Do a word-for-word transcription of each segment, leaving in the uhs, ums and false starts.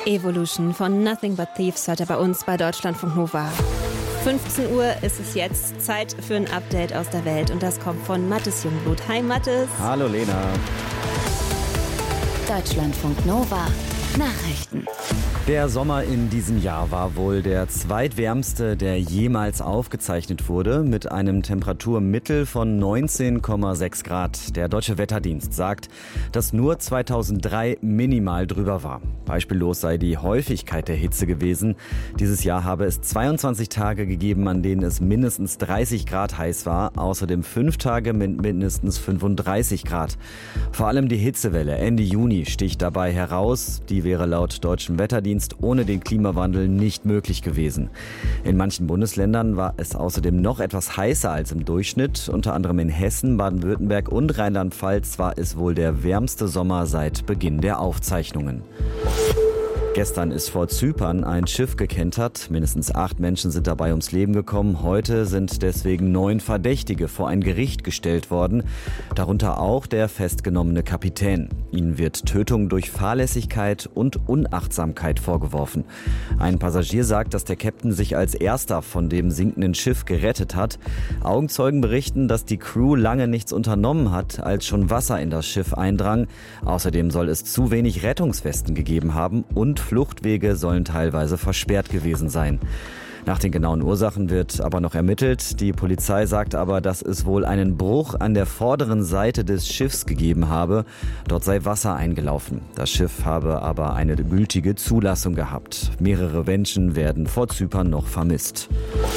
Evolution von Nothing But Thieves hört er bei uns bei Deutschlandfunk Nova. fünfzehn Uhr ist es jetzt, Zeit für ein Update aus der Welt und das kommt von Mathis Jungblut. Hi Mathis. Hallo Lena. Deutschlandfunk Nova Nachrichten. Der Sommer in diesem Jahr war wohl der zweitwärmste, der jemals aufgezeichnet wurde, mit einem Temperaturmittel von neunzehn Komma sechs Grad. Der Deutsche Wetterdienst sagt, dass nur zweitausenddrei minimal drüber war. Beispiellos sei die Häufigkeit der Hitze gewesen. Dieses Jahr habe es zweiundzwanzig Tage gegeben, an denen es mindestens dreißig Grad heiß war, außerdem fünf Tage mit mindestens fünfunddreißig Grad. Vor allem die Hitzewelle Ende Juni sticht dabei heraus. Die wäre laut Deutschem Wetterdienst ohne den Klimawandel nicht möglich gewesen. In manchen Bundesländern war es außerdem noch etwas heißer als im Durchschnitt. Unter anderem in Hessen, Baden-Württemberg und Rheinland-Pfalz war es wohl der wärmste Sommer seit Beginn der Aufzeichnungen. Gestern ist vor Zypern ein Schiff gekentert. Mindestens acht Menschen sind dabei ums Leben gekommen. Heute sind deswegen neun Verdächtige vor ein Gericht gestellt worden. Darunter auch der festgenommene Kapitän. Ihnen wird Tötung durch Fahrlässigkeit und Unachtsamkeit vorgeworfen. Ein Passagier sagt, dass der Kapitän sich als erster von dem sinkenden Schiff gerettet hat. Augenzeugen berichten, dass die Crew lange nichts unternommen hat, als schon Wasser in das Schiff eindrang. Außerdem soll es zu wenig Rettungswesten gegeben haben und Fluchtwege sollen teilweise versperrt gewesen sein. Nach den genauen Ursachen wird aber noch ermittelt. Die Polizei sagt aber, dass es wohl einen Bruch an der vorderen Seite des Schiffs gegeben habe. Dort sei Wasser eingelaufen. Das Schiff habe aber eine gültige Zulassung gehabt. Mehrere Menschen werden vor Zypern noch vermisst.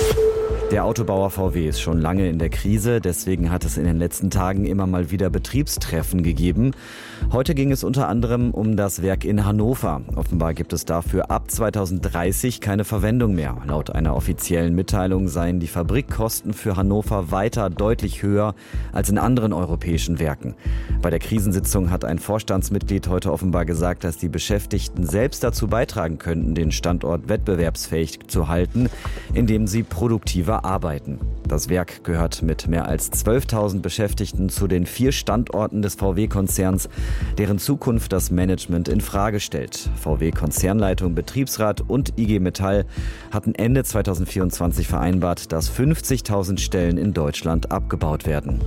Der Autobauer V W ist schon lange in der Krise, deswegen hat es in den letzten Tagen immer mal wieder Betriebstreffen gegeben. Heute ging es unter anderem um das Werk in Hannover. Offenbar gibt es dafür ab zweitausenddreißig keine Verwendung mehr. Laut einer offiziellen Mitteilung seien die Fabrikkosten für Hannover weiter deutlich höher als in anderen europäischen Werken. Bei der Krisensitzung hat ein Vorstandsmitglied heute offenbar gesagt, dass die Beschäftigten selbst dazu beitragen könnten, den Standort wettbewerbsfähig zu halten, indem sie produktiver arbeiten. Das Werk gehört mit mehr als zwölftausend Beschäftigten zu den vier Standorten des V W-Konzerns, deren Zukunft das Management in Frage stellt. V W-Konzernleitung, Betriebsrat und I G Metall hatten Ende zweitausendvierundzwanzig vereinbart, dass fünfzigtausend Stellen in Deutschland abgebaut werden.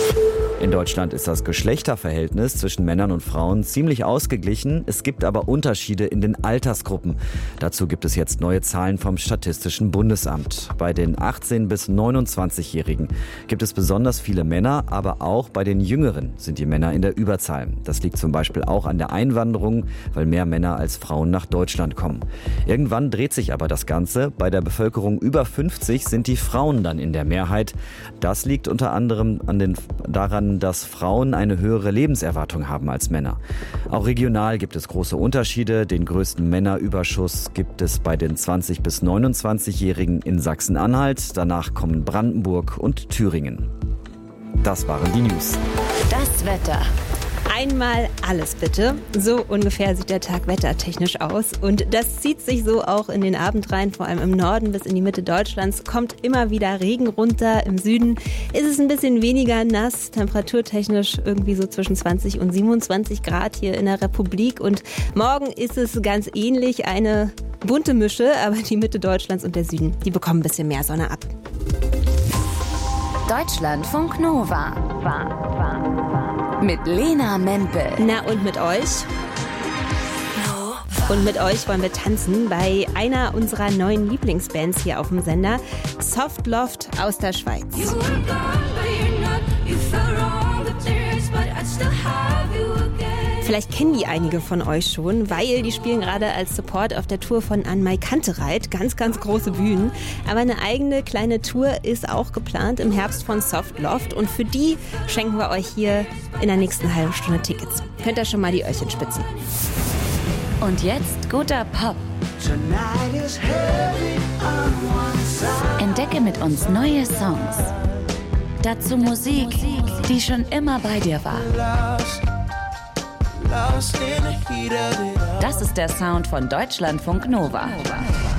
In Deutschland ist das Geschlechterverhältnis zwischen Männern und Frauen ziemlich ausgeglichen. Es gibt aber Unterschiede in den Altersgruppen. Dazu gibt es jetzt neue Zahlen vom Statistischen Bundesamt. Bei den achtzehn- bis neunundzwanzigjährigen gibt es besonders viele Männer, aber auch bei den Jüngeren sind die Männer in der Überzahl. Das liegt zum Beispiel auch an der Einwanderung, weil mehr Männer als Frauen nach Deutschland kommen. Irgendwann dreht sich aber das Ganze. Bei der Bevölkerung über fünfzig sind die Frauen dann in der Mehrheit. Das liegt unter anderem an den, daran, dass Frauen eine höhere Lebenserwartung haben als Männer. Auch regional gibt es große Unterschiede. Den größten Männerüberschuss gibt es bei den zwanzig- bis neunundzwanzigjährigen in Sachsen-Anhalt. Danach kommen Brandenburg und Thüringen. Das waren die News. Das Wetter. Einmal alles bitte. So ungefähr sieht der Tag wettertechnisch aus. Und das zieht sich so auch in den Abend rein, vor allem im Norden bis in die Mitte Deutschlands. Kommt immer wieder Regen runter. Im Süden ist es ein bisschen weniger nass. Temperaturtechnisch irgendwie so zwischen zwanzig und siebenundzwanzig Grad hier in der Republik. Und morgen ist es ganz ähnlich. Eine bunte Mische, aber die Mitte Deutschlands und der Süden, die bekommen ein bisschen mehr Sonne ab. Deutschlandfunk Nova. Mit Lena Mempel. Na und mit euch? Und mit euch wollen wir tanzen bei einer unserer neuen Lieblingsbands hier auf dem Sender, Soft Loft aus der Schweiz. Vielleicht kennen die einige von euch schon, weil die spielen gerade als Support auf der Tour von An-Mai Kantereit. Ganz, ganz große Bühnen. Aber eine eigene kleine Tour ist auch geplant im Herbst von Soft Loft. Und für die schenken wir euch hier in der nächsten halben Stunde Tickets. Könnt ihr schon mal die Öhrchen spitzen. Und jetzt guter Pop. Entdecke mit uns neue Songs. Dazu Musik, die schon immer bei dir war. Das ist der Sound von Deutschlandfunk Nova.